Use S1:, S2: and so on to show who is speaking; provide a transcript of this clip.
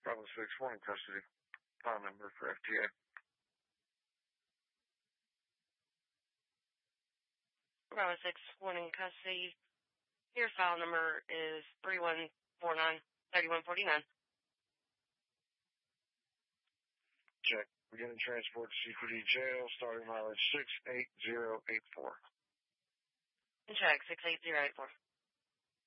S1: Bravo 6, 1 in custody. File number for FTA.
S2: Bravo 6, 1 in custody. Your file number is 3149-3149.
S1: Check. Beginning transport to CPD jail, starting mileage 68084.
S2: Check, 68084.